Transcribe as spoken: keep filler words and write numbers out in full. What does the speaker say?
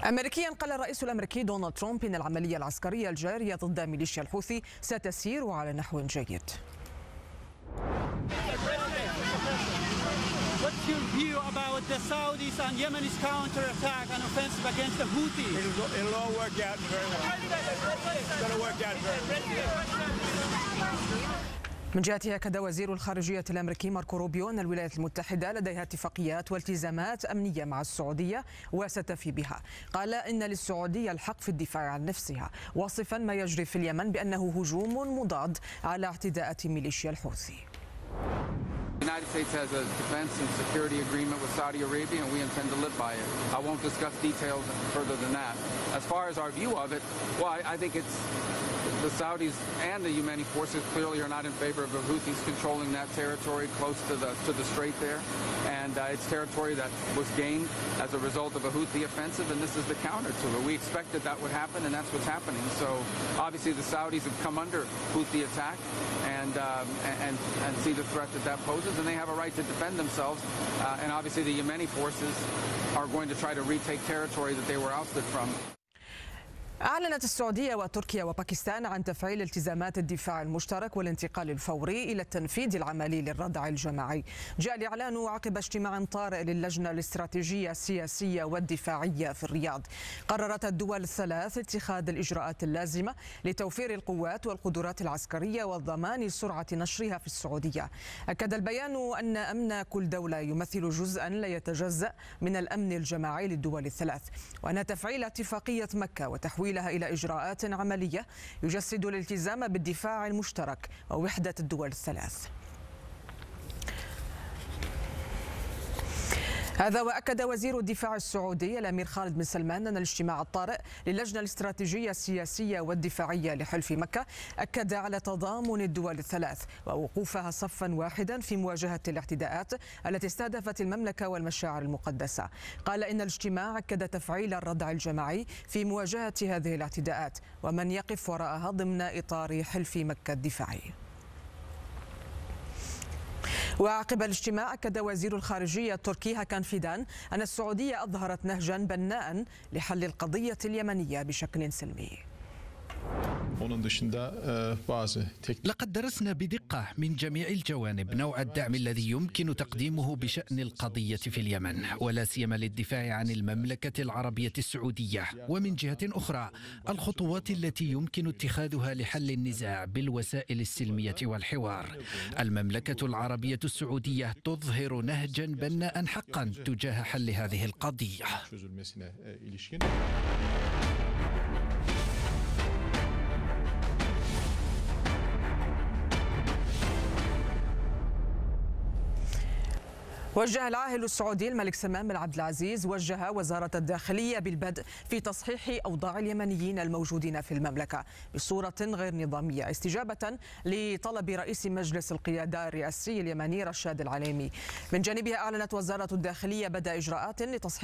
أمريكيا قال الرئيس الأمريكي دونالد ترامب إن العملية العسكرية الجارية ضد ميليشيا الحوثي ستسير على نحو جيد. What's your view about the Saudis and Yemenis counterattack and offensive against the Houthis? It'll, it'll all work out very well. It's going to work out very well. من جهته أكد وزير الخارجية الأمريكي ماركو روبيو أن الولايات المتحدة لديها اتفاقيات والتزامات أمنية مع السعودية وستفي بها. قال إن للسعودية الحق في الدفاع عن نفسها، واصفا ما يجري في اليمن بأنه هجوم مضاد على اعتداءات ميليشيا الحوثي. The United States has a defense and security agreement with Saudi Arabia, and we intend to live by it. I won't discuss details further than that. As far as our view of it, well, I, I think it's the Saudis and the Yemeni forces clearly are not in favor of the Houthis controlling that territory close to the to the strait there, and uh, it's territory that was gained as a result of a Houthi offensive, and this is the counter to it. We expected that would happen, and that's what's happening. So obviously the Saudis have come under Houthi attack, and um, and and see the threat that that poses, and they have a right to defend themselves. Uh, and obviously the Yemeni forces are going to try to retake territory that they were ousted from. أعلنت السعودية وتركيا وباكستان عن تفعيل التزامات الدفاع المشترك والانتقال الفوري إلى التنفيذ العملي للردع الجماعي. جاء الإعلان عقب اجتماع طارئ للجنة الاستراتيجية السياسية والدفاعية في الرياض. قررت الدول الثلاث اتخاذ الإجراءات اللازمة لتوفير القوات والقدرات العسكرية وضمان سرعة نشرها في السعودية. أكد البيان أن أمن كل دولة يمثل جزءا لا يتجزأ من الأمن الجماعي للدول الثلاث، وأن تفعيل اتفاقية مكة وتحويل إلى إجراءات عملية يجسد الالتزام بالدفاع المشترك ووحدة الدول الثلاث. هذا وأكد وزير الدفاع السعودي الأمير خالد بن سلمان أن الاجتماع الطارئ للجنة الاستراتيجية السياسية والدفاعية لحلف مكة أكد على تضامن الدول الثلاث ووقوفها صفا واحدا في مواجهة الاعتداءات التي استهدفت المملكة والمشاعر المقدسة. قال إن الاجتماع أكد تفعيل الردع الجماعي في مواجهة هذه الاعتداءات ومن يقف وراءها ضمن إطار حلف مكة الدفاعي. وعقب الاجتماع أكد وزير الخارجية التركي هاكان فيدان أن السعودية أظهرت نهجا بناء لحل القضية اليمنية بشكل سلمي. لقد درسنا بدقة من جميع الجوانب نوع الدعم الذي يمكن تقديمه بشأن القضية في اليمن، ولا سيما للدفاع عن المملكة العربية السعودية، ومن جهة أخرى الخطوات التي يمكن اتخاذها لحل النزاع بالوسائل السلمية والحوار. المملكة العربية السعودية تظهر نهجا بناء حقا تجاه حل هذه القضية. وجه العاهل السعودي الملك سلمان بن عبد العزيز وجه وزارة الداخلية بالبدء في تصحيح أوضاع اليمنيين الموجودين في المملكة بصورة غير نظامية، استجابة لطلب رئيس مجلس القيادة الرئاسي اليمني رشاد العليمي. من جانبها أعلنت وزارة الداخلية بدء إجراءات لتصحيح